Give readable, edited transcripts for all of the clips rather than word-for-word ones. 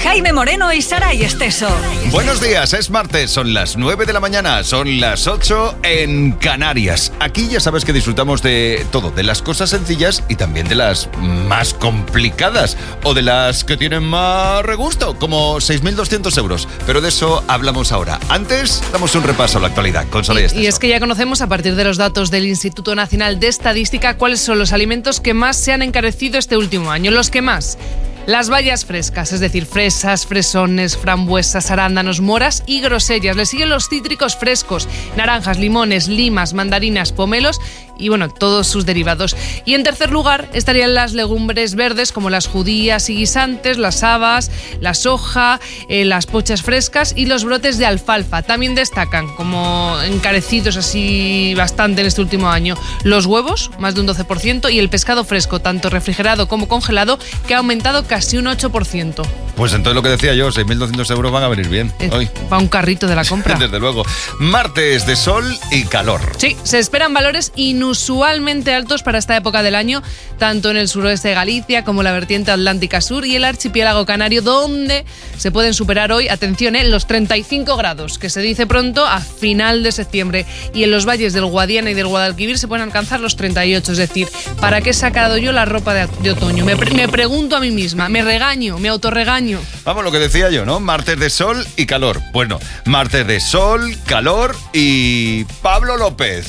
Jaime Moreno y Saray Esteso. Buenos días, es martes, son las 9 de la mañana, son las 8 en Canarias. Aquí ya sabes que disfrutamos de todo, de las cosas sencillas y también de las más complicadas o de las que tienen más regusto, como 6.200 euros. Pero de eso hablamos ahora. Antes, damos un repaso a la actualidad con Saray Esteso. Y es que ya conocemos a partir de los datos del Instituto Nacional de Estadística cuáles son los alimentos que más se han encarecido este último año. Los que más. Las bayas frescas, es decir, fresas, fresones, frambuesas, arándanos, moras y grosellas. Le siguen los cítricos frescos, naranjas, limones, limas, mandarinas, pomelos y, bueno, todos sus derivados. Y en tercer lugar estarían las legumbres verdes como las judías y guisantes, las habas, la soja, las pochas frescas y los brotes de alfalfa. También destacan como encarecidos así bastante en este último año los huevos, más de un 12%, y el pescado fresco, tanto refrigerado como congelado, que ha aumentado casi un 8%. Pues entonces lo que decía yo, 6.200 euros van a venir bien hoy. Va un carrito de la compra. Desde luego. Martes de sol y calor. Sí, se esperan valores inusualmente altos para esta época del año, tanto en el suroeste de Galicia como la vertiente atlántica sur y el archipiélago canario, donde se pueden superar hoy, atención, los 35 grados, que se dice pronto a final de septiembre. Y en los valles del Guadiana y del Guadalquivir se pueden alcanzar los 38, es decir, ¿para qué he sacado yo la ropa de otoño? Me pregunto a mí misma, me regaño, me autorregaño. Vamos, lo que decía yo, ¿no? Martes de sol y calor. Bueno, martes de sol, calor y Pablo López.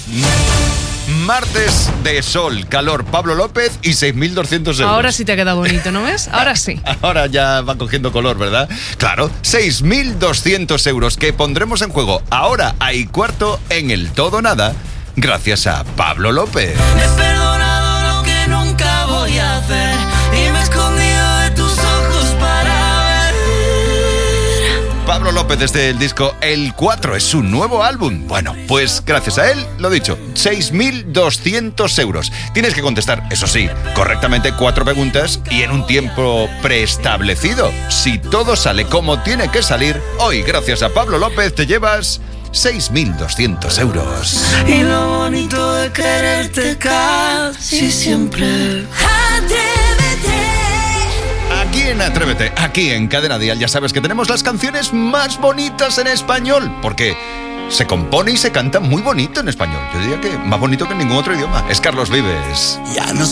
Martes de sol, calor, Pablo López y 6.200 euros. Ahora sí te ha quedado bonito, ¿no ves? Ahora sí. Ahora ya va cogiendo color, ¿verdad? Claro, 6.200 euros que pondremos en juego ahora y cuarto en el Todo Nada, gracias a Pablo López. He perdonado lo que nunca voy a hacer y me he escondido de tus ojos para ver. Pablo López desde el disco El 4 es su nuevo álbum. Bueno, pues gracias a él, lo dicho, 6.200 euros. Tienes que contestar, eso sí, correctamente 4 preguntas y en un tiempo preestablecido. Si todo sale como tiene que salir, hoy gracias a Pablo López te llevas 6.200 euros. Y lo bonito de quererte casi siempre. Aquí en Atrévete, aquí en Cadena Dial, ya sabes que tenemos las canciones más bonitas en español, porque se compone y se canta muy bonito en español. Yo diría que más bonito que en ningún otro idioma. Es Carlos Vives. Ya no